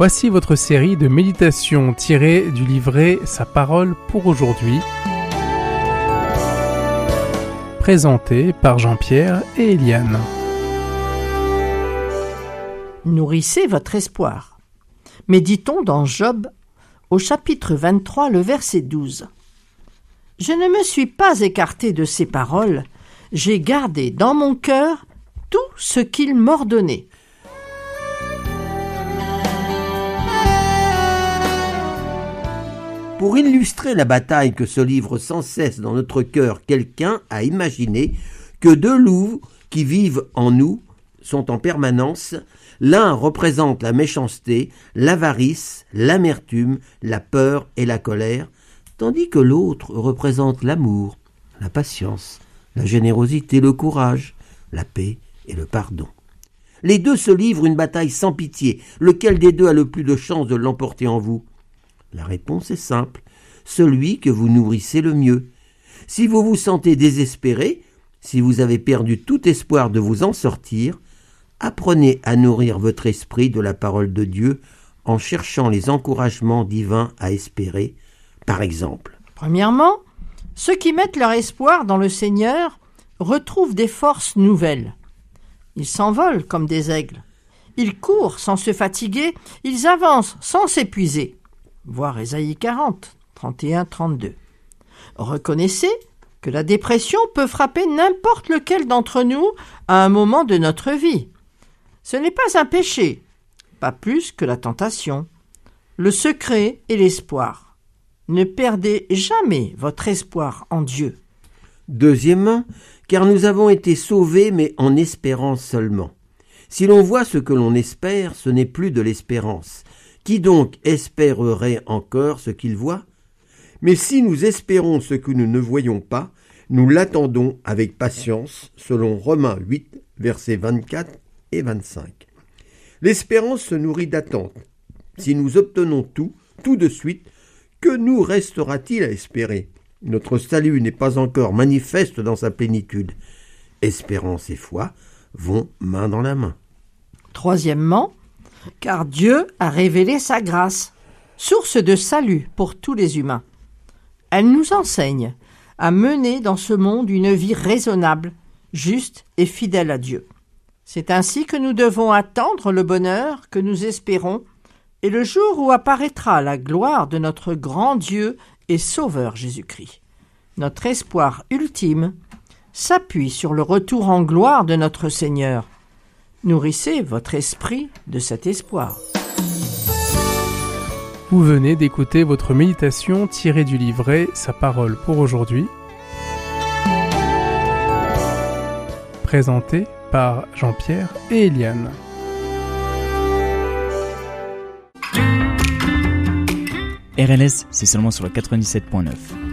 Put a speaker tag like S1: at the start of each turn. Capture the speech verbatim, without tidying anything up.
S1: Voici votre série de méditations tirées du livret Sa parole pour aujourd'hui, présentée par Jean-Pierre et Eliane.
S2: Nourrissez votre espoir. Méditons dans Job, au chapitre vingt-trois, le verset douze. « Je ne me suis pas écarté de ses paroles, j'ai gardé dans mon cœur tout ce qu'il m'ordonnait. »
S3: Pour illustrer la bataille que se livre sans cesse dans notre cœur, quelqu'un a imaginé que deux loups qui vivent en nous sont en permanence. L'un représente la méchanceté, l'avarice, l'amertume, la peur et la colère, tandis que l'autre représente l'amour, la patience, la générosité, le courage, la paix et le pardon. Les deux se livrent une bataille sans pitié. Lequel des deux a le plus de chances de l'emporter en vous ? La réponse est simple, celui que vous nourrissez le mieux. Si vous vous sentez désespéré, si vous avez perdu tout espoir de vous en sortir, apprenez à nourrir votre esprit de la parole de Dieu en cherchant les encouragements divins à espérer, par exemple.
S2: Premièrement, ceux qui mettent leur espoir dans le Seigneur retrouvent des forces nouvelles. Ils s'envolent comme des aigles. Ils courent sans se fatiguer, ils avancent sans s'épuiser. Voir Ésaïe quarante, trente et un à trente-deux. Reconnaissez que la dépression peut frapper n'importe lequel d'entre nous à un moment de notre vie. Ce n'est pas un péché, pas plus que la tentation. Le secret est l'espoir. Ne perdez jamais votre espoir en Dieu.
S3: Deuxièmement, car nous avons été sauvés, mais en espérance seulement. Si l'on voit ce que l'on espère, ce n'est plus de l'espérance. Qui donc espérerait encore ce qu'il voit ? Mais si nous espérons ce que nous ne voyons pas, nous l'attendons avec patience, selon Romains huit, versets vingt-quatre et vingt-cinq. L'espérance se nourrit d'attente. Si nous obtenons tout, tout de suite, que nous restera-t-il à espérer ? Notre salut n'est pas encore manifeste dans sa plénitude. Espérance et foi vont main dans la main.
S2: Troisièmement, car Dieu a révélé sa grâce, source de salut pour tous les humains. Elle nous enseigne à mener dans ce monde une vie raisonnable, juste et fidèle à Dieu. C'est ainsi que nous devons attendre le bonheur que nous espérons et le jour où apparaîtra la gloire de notre grand Dieu et Sauveur Jésus-Christ. Notre espoir ultime s'appuie sur le retour en gloire de notre Seigneur. Nourrissez votre esprit de cet espoir.
S1: Vous venez d'écouter votre méditation tirée du livret Sa parole pour aujourd'hui, présentée par Jean-Pierre et Eliane.
S4: R L S, c'est seulement sur le quatre-vingt-dix-sept point neuf.